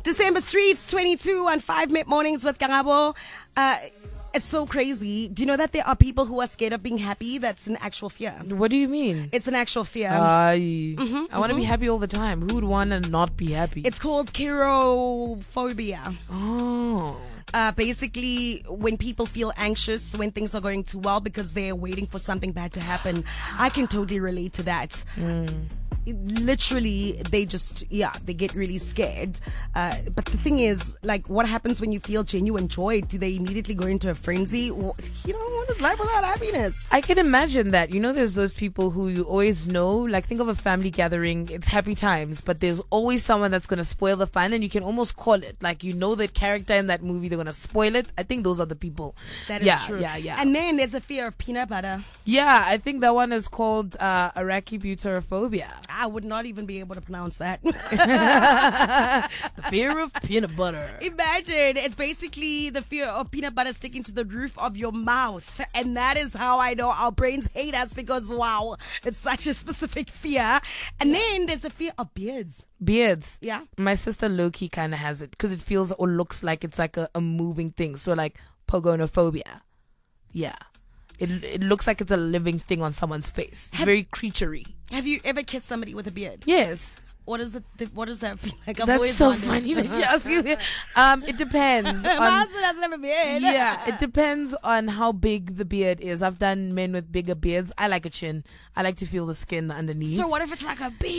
December Streets 22 on 5 Mid Mornings with Karabo. It's so crazy. Do you know that there are people who are scared of being happy? That's an actual fear. What do you mean? It's an actual fear. I want to be happy all the time. Who would want to not be happy? It's called cherophobia. Oh. Basically, when people feel anxious when things are going too well because they're waiting for something bad to happen. I can totally relate to that. Literally, they get really scared. But the thing is, like, what happens when you feel genuine joy? Do they immediately go into a frenzy? What is life without happiness? I can imagine that. You know, there's those people who you always know, like, think of a family gathering, it's happy times, but there's always someone that's going to spoil the fun, and you can almost call it. Like, you know that character in that movie, they're going to spoil it. I think those are the people. That is true. Yeah. And then there's a fear of peanut butter. Yeah, I think that one is called arachibutyrophobia. I would not even be able to pronounce that. The fear of peanut butter. Imagine, it's basically the fear of peanut butter sticking to the roof of your mouth. And that is how I know our brains hate us, because wow, it's such a specific fear. And then there's the fear of beards. Beards. Yeah. My sister Loki kind of has it because it feels or looks like it's like a moving thing. So like pogonophobia. Yeah. It looks like it's a living thing on someone's face. It's very creaturey. Have you ever kissed somebody with a beard? Yes. What is it? What does that feel like? That's so funny that you ask me. It depends. My husband doesn't have a beard. Yeah, it depends on how big the beard is. I've done men with bigger beards. I like a chin. I like to feel the skin underneath. So what if it's like a big